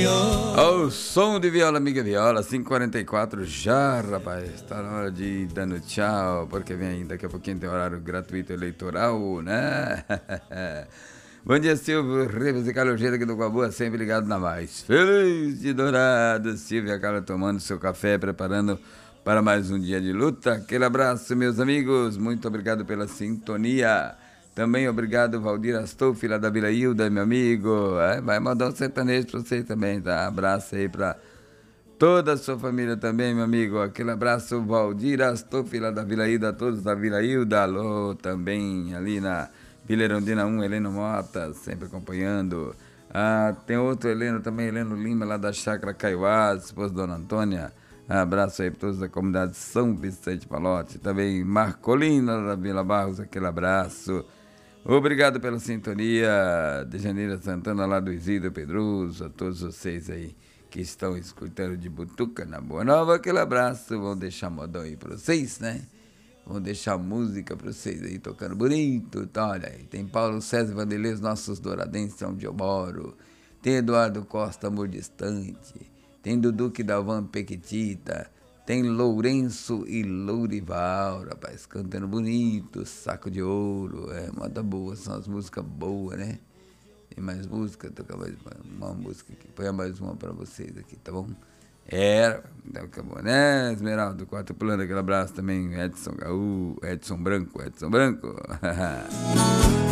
Ao som de viola, amiga viola, 5h44 já, rapaz. Tá na hora de ir dando tchau, porque vem daqui a pouquinho tem horário gratuito eleitoral, né? Bom dia, Silvio Rivas e Carlos Gera aqui do Coabua, sempre ligado na mais. Feliz de dourado, Silvio e a Carla tomando seu café, preparando para mais um dia de luta. Aquele abraço, meus amigos. Muito obrigado pela sintonia. Também obrigado, Valdir Astolfi, lá da Vila Hilda, meu amigo. Vai mandar um sertanejo pra você também, tá? Abraço aí pra toda a sua família também, meu amigo. Aquele abraço, Valdir Astolfi, lá da Vila Hilda, todos da Vila Hilda. Alô, também ali na Vila Erundina 1, Heleno Mota, sempre acompanhando. Tem outro Heleno também, Heleno Lima, lá da Chácara Caiuá, esposa da Dona Antônia. Abraço aí para todos da comunidade São Vicente Palote. Também Marcolina, lá da Vila Barros, aquele abraço. Obrigado pela sintonia de Janeira Santana, lá do Isidro Pedroso, a todos vocês aí que estão escutando de Butuca, na Boa Nova, aquele abraço. Vão deixar modão aí pra vocês, né? Vão deixar música pra vocês aí, tocando bonito, tá? Olha aí, tem Paulo César Vanderlei, os nossos douradenses, onde eu moro. Tem Eduardo Costa, Amor Distante. Tem Dudu Dalvan Pequitita. Tem Lourenço e Lourival, rapaz, cantando bonito, Saco de Ouro, moda boa, são as músicas boas, né? Tem mais música, toca mais uma música aqui, põe mais uma pra vocês aqui, tá bom? Então acabou, né? Esmeralda, quarto pulando, aquele abraço também, Edson Gaú, Edson Branco.